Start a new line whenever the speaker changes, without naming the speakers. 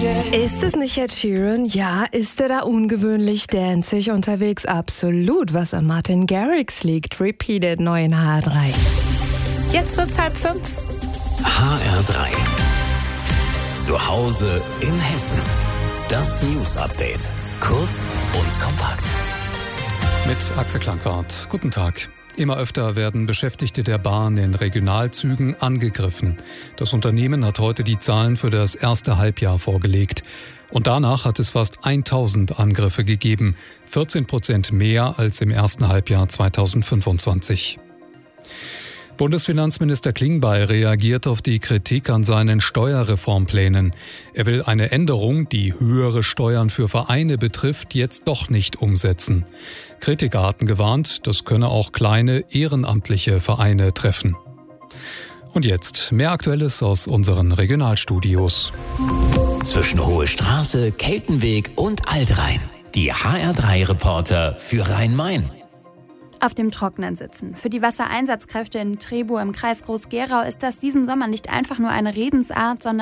Ist es nicht Ed Sheeran? Ja, ist er da ungewöhnlich danzig unterwegs? Absolut, was an Martin Garrix liegt. Repeated neu in HR3. Jetzt wird's 4:30.
HR3. Zu Hause in Hessen. Das News-Update. Kurz und kompakt.
Mit Axel Klankwart. Guten Tag. Immer öfter werden Beschäftigte der Bahn in Regionalzügen angegriffen. Das Unternehmen hat heute die Zahlen für das erste Halbjahr vorgelegt. Und danach hat es fast 1000 Angriffe gegeben, 14% mehr als im ersten Halbjahr 2025. Bundesfinanzminister Klingbeil reagiert auf die Kritik an seinen Steuerreformplänen. Er will eine Änderung, die höhere Steuern für Vereine betrifft, jetzt doch nicht umsetzen. Kritiker hatten gewarnt, das könne auch kleine ehrenamtliche Vereine treffen. Und jetzt mehr Aktuelles aus unseren Regionalstudios.
Zwischen Hohe Straße, Keltenweg und Altrhein. Die HR3-Reporter für Rhein-Main.
Auf dem Trockenen sitzen. Für die Wassereinsatzkräfte in Trebur im Kreis Groß-Gerau ist das diesen Sommer nicht einfach nur eine Redensart, sondern